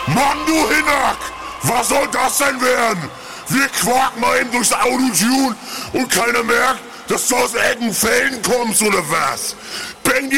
Mann, du Hinak! Was soll das denn werden? Wir quaken mal eben durchs Autotune und keiner merkt, dass du aus Eckenfelden kommst oder was? Bang